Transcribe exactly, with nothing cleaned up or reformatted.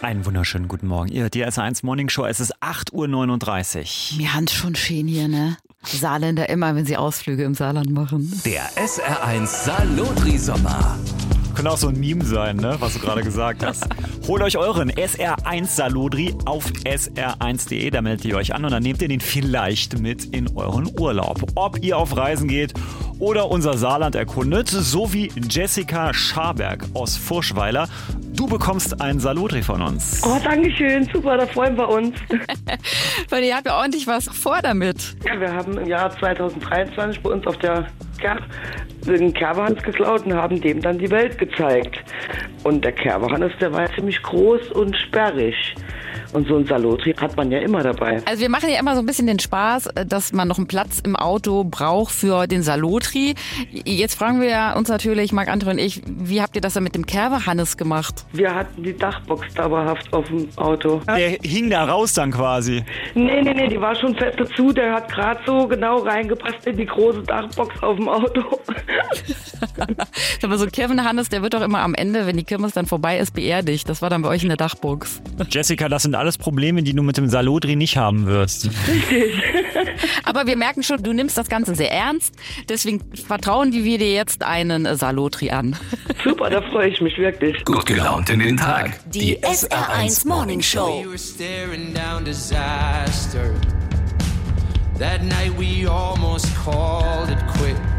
Einen wunderschönen guten Morgen. Ihr, die S R eins Morning Show, es ist acht Uhr neununddreißig. Mir hand's schon schön hier, ne? Saarländer immer, wenn sie Ausflüge im Saarland machen. Der S R eins Salotri-Sommer. Könnte auch so ein Meme sein, ne, was du gerade gesagt hast. Holt euch euren S R eins Salotri auf S R eins punkt de, da meldet ihr euch an und dann nehmt ihr den vielleicht mit in euren Urlaub. Ob ihr auf Reisen geht oder unser Saarland erkundet, so wie Jessica Scharberg aus Furschweiler. Du bekommst ein Salotri von uns. Oh, danke schön. Super, da freuen wir uns. Weil ihr habt ja ordentlich was vor damit. Ja, wir haben im Jahr zweitausenddreiundzwanzig bei uns auf der Kerb den Kerberhans geklaut und haben dem dann die Welt gezeigt. Und der Kerberhans, der war ziemlich groß und sperrig. Und so ein Salotri hat man ja immer dabei. Also wir machen ja immer so ein bisschen den Spaß, dass man noch einen Platz im Auto braucht für den Salotri. Jetzt fragen wir uns natürlich, Marc-André und ich, wie habt ihr das dann mit dem Kerberhannes gemacht? Wir hatten die Dachbox dauerhaft auf dem Auto. Der hing da raus dann quasi. Nee, nee, nee, die war schon fest dazu. Der hat gerade so genau reingepasst in die große Dachbox auf dem Auto. Aber so ein Kerberhannes, der wird doch immer am Ende, wenn die Kirmes dann vorbei ist, beerdigt. Das war dann bei euch in der Dachbox. Jessica, das sind alles Probleme, die du mit dem Salotri nicht haben wirst. Richtig. Aber wir merken schon, du nimmst das Ganze sehr ernst. Deswegen vertrauen wir dir jetzt einen Salotri an. Super, da freue ich mich wirklich. Gut gelaunt in den Tag. Die S R eins Morning Show. We were staring down disaster. That night we almost called it quits.